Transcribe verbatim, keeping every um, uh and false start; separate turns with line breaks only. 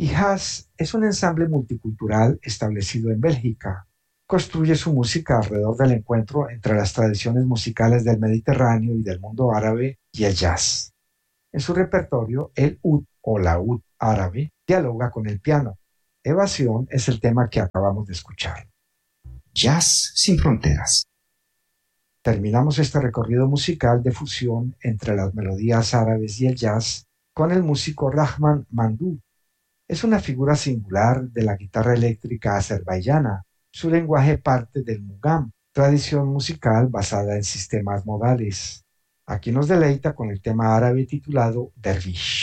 Ijaz es un ensamble multicultural establecido en Bélgica. Construye su música alrededor del encuentro entre las tradiciones musicales del Mediterráneo y del mundo árabe y el jazz. En su repertorio, el ud o laúd árabe dialoga con el piano. Evasión es el tema que acabamos de escuchar.
Jazz sin fronteras.
Terminamos este recorrido musical de fusión entre las melodías árabes y el jazz con el músico Rahman Mandou. Es una figura singular de la guitarra eléctrica azerbaiyana. Su lenguaje parte del mugam, tradición musical basada en sistemas modales. Aquí nos deleita con el tema árabe titulado Dervish.